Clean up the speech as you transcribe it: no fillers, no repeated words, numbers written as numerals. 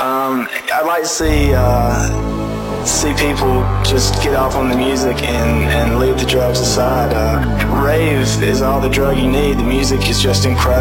I'd like to see people just get off on the music and leave the drugs aside. Rave is all the drug you need. The music is just incredible.